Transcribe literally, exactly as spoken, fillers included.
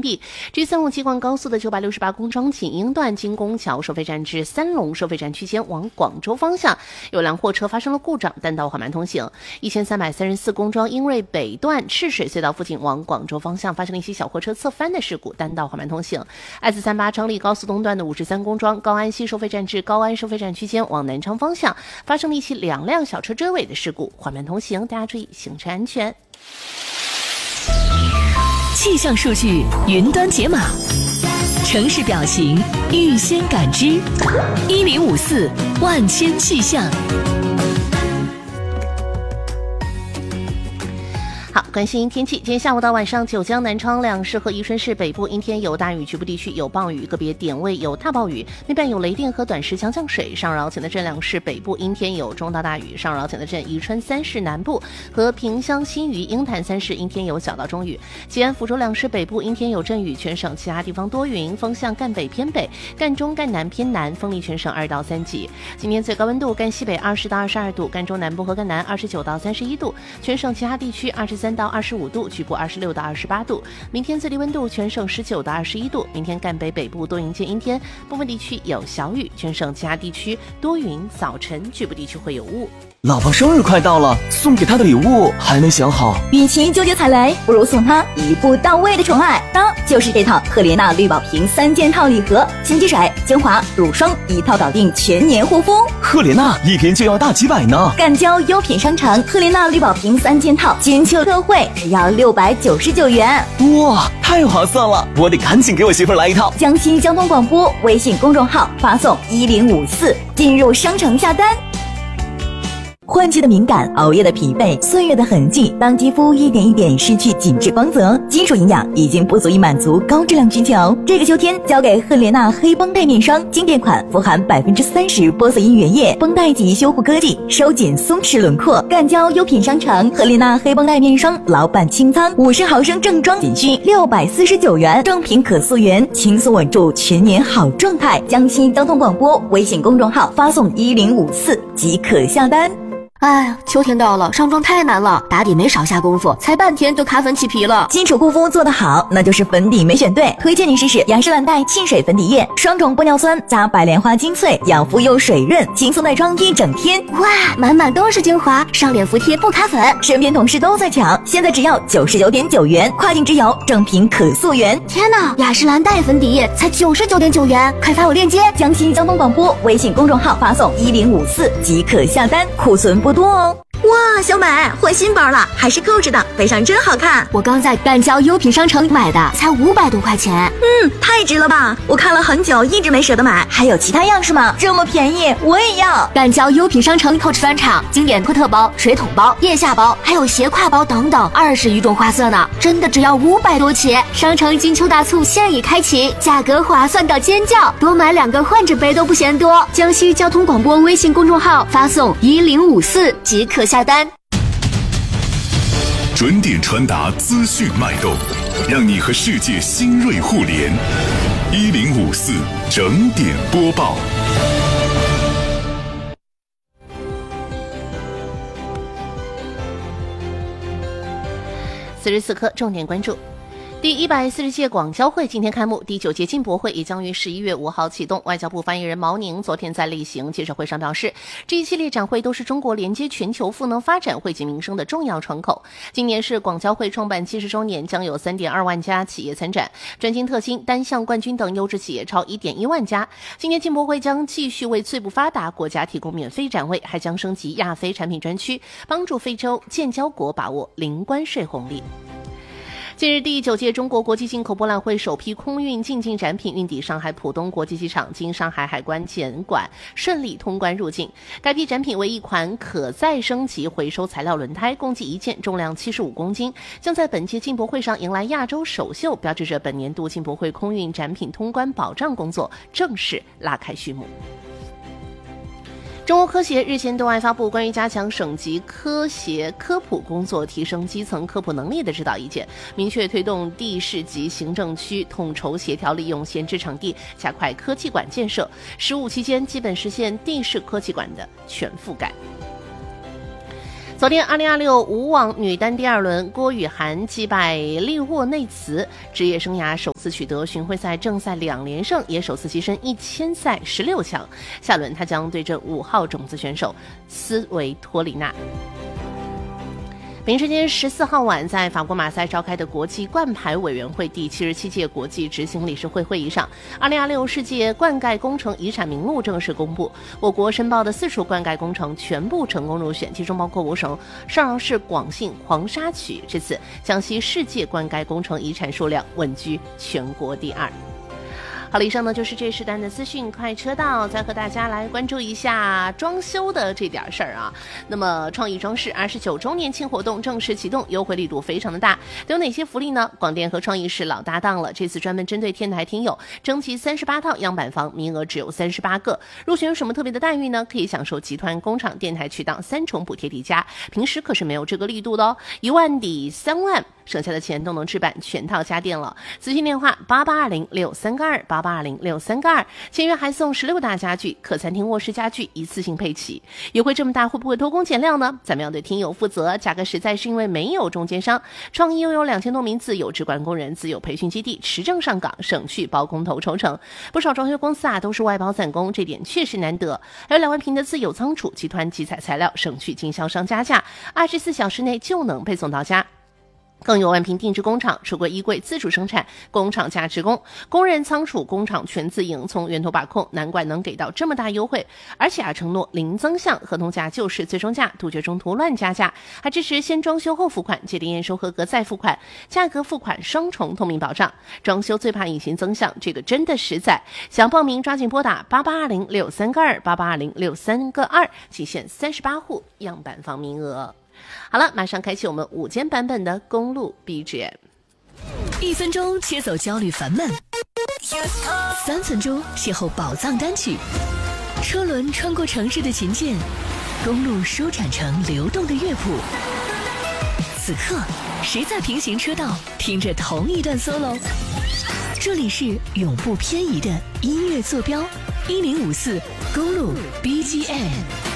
闭。G 三五京广高速的九百六十八公庄锦英段经宫桥收费站至三龙收费站区间往广州方向，有辆货车发生了故障，单道缓慢通行。一千三百三十四公庄英瑞北段赤水隧道附近往广州方向发生了一起小货车侧翻的事故，单道缓慢通行。I 四三八昌黎高速东段的五十三公庄高安西收费站至高安收费站区间往南昌方向发生了一起两辆小车追尾的事故，缓慢通行，大家注意行车安全。 气象数据云端解码，城市表情预先感知，一零五四万千气象。 好，关心天气。今天下午到晚上，九江、南昌、两市和宜春市北部阴天有大雨，局部地区有暴雨，个别点位有大暴雨，内半有雷电和短时强降水。上饶前的镇两市北部阴天有中到大雨，上饶前的镇宜春三市南部和萍乡、新余、鹰潭三市阴天有小到中雨。吉安、抚州两市北部阴天有阵雨，全省其他地方多云，风向赣北偏北、赣中、赣南偏南，风力全省二到三级。今天最高温度赣西北二十到二十二度，赣中南部和赣南二十九到三十一度，全省其他地区二十三到二十五度，局部二十六到二十八度。明天最低温度全省十九到二十一度。明天赣北北部多云见阴天，部分地区有小雨，全省其他地区多云，早晨局部地区会有雾。 老婆生日快到了，送给她的礼物还没想好。 与其纠结踩雷，不如送她一步到位的宠爱，当就是这套赫莲娜绿宝瓶三件套礼盒，新机水、精华、乳霜一套搞定全年护肤。 赫莲娜一瓶就要大几百呢。 赣交优品商城赫莲娜绿宝瓶三件套金秋特惠，只要六百九十九元。 哇，太划算了，我得赶紧给我媳妇儿来一套。 江西交通广播微信公众号发送一零五四进入商城下单。换季的敏感，熬夜的疲惫，岁月的痕迹，当肌肤一点一点失去紧致光泽，金属营养已经不足以满足高质量需求。这个秋天交给赫莲娜黑绷带面霜，经典款富含百分之三十玻色因原液，绷带级修护科技，收紧松弛轮廓。赣交优品商城赫莲娜黑绷带面霜老板清仓，五十毫升正装仅需六百四十九元，正品可溯源，轻松稳住全年好状态。江西交通广播微信公众号发送一零五四即可下单。 哎，秋天到了，上妆太难了，打底没少下功夫，才半天就卡粉起皮了。 基础护肤做得好，那就是粉底没选对。推荐你试试雅诗兰黛沁水粉底液，双种玻尿酸加白莲花精粹，养肤又水润，轻松带妆一整天。 哇，满满都是精华，上脸服帖不卡粉。 身边同事都在抢，现在只要九十九点九元，跨境直邮，正品可溯源。 天哪，雅诗兰黛粉底液才九十九点九元，快发我链接。 江西交通广播微信公众号发送一零五四即可下单，库存不多哦。哇，小美换新包了，还是扣着的，背上真好看。 我刚在赣交优品商城买的，才五百多块钱。 嗯，太值了吧！我看了很久，一直没舍得买。还有其他样式吗？这么便宜，我也要。 赣交优品商城 Coach 专场经典托特包、水桶包、腋下包，还有斜挎包等等，二十余种花色呢，真的只要五百多起。商城金秋大促现已开启，价格划算到尖叫，多买两个换着背都不嫌多。江西交通广播微信公众号发送一零五四即可下单。 准点传达资讯脉动，让你和世界新锐互联。一零五四整点播报。 此时此刻，重点关注。第一百四十届广交会今天开幕，第九届进博会也将于十一月五号启动。外交部发言人毛宁昨天在例行记者会上表示，这一系列展会都是中国连接全球赋能发展、惠及民生的重要窗口。今年是广交会创办七十周年，将有 三点二万家企业参展，专精特新、单项冠军等优质企业超 一点一万家。今年进博会将继续为最不发达国家提供免费展位，还将升级亚非产品专区，帮助非洲建交国把握零关税红利。近日，第九届中国国际进口博览会首批空运进境展品运抵上海浦东国际机场，经上海海关检管顺利通关入境。该批展品为一款可再升级回收材料轮胎，共计一件，重量七十五公斤，将在本届进博会上迎来亚洲首秀，标志着本年度进博会空运展品通关保障工作正式拉开序幕。中国科协日前对外发布关于加强省级科协科普工作、提升基层科普能力的指导意见，明确推动地市级行政区统筹协调利用闲置场地，加快科技馆建设，十五期间基本实现地市科技馆的全覆盖。 昨天二零二六无网女单第二轮，郭雨涵击败利沃内茨，职业生涯首次取得巡回赛正赛两连胜，也首次跻身一千赛十六强。下轮她将对阵五号种子选手斯维托里娜。北京时间十四号晚，在法国马赛召开的国际冠牌委员会第七十七届国际执行理事会会议上，二零二六世界灌溉工程遗产名录正式公布。我国申报的四处灌溉工程全部成功入选，其中包括我省邵阳市广信黄沙区。至此，江西世界灌溉工程遗产数量稳居全国第二。好了，以上呢就是这时段的资讯快车道，再和大家来关注一下装修的这点事儿啊。那么创意装饰二十九周年庆活动正式启动，优惠力度非常的大，都有哪些福利呢？广电和创意是老搭档了，这次专门针对天台听友征集三十八套样板房，名额只有三十八个。入选有什么特别的待遇呢？可以享受集团、工厂、电台渠道三重补贴叠加，平时可是没有这个力度的哦，一万抵三万。剩下的钱都能置办全套家电了。咨询电话八八二零六三个二八八二零六三个二，签约还送十六大家具、客餐厅、卧室家具一次性配齐。优惠这么大，会不会偷工减料呢？咱们要对听友负责，价格实在是因为没有中间商。创意拥有两千多名自有直管工人、自有培训基地，持证上岗，省去包工头抽成。不少装修公司啊都是外包散工，这点确实难得。还有两万平的自有仓储，集团集采材料，省去经销商加价，二十四小时内就能配送到家。更有万平定制工厂，橱柜衣柜自主生产，工厂价职工，工人仓储工厂全自营，从源头把控，难怪能给到这么大优惠。而且啊，承诺零增项，合同价就是最终价，杜绝中途乱加价，还支持先装修后付款，接连验收合格再付款，价格付款双重透明保障。装修最怕隐形增项，这个真的实在。想报名抓紧拨打八八二零六三个二八八二零六三个二，仅限三十八户样板房名额。好了，马上开启我们午间版本的公路 B G M。 一分钟切走焦虑烦闷，三分钟邂逅宝藏单曲，车轮穿过城市的琴键，公路舒展成流动的乐谱。此刻谁在平行车道听着同一段 solo？ 这里是永不偏移的音乐坐标一零五四公路 B G M。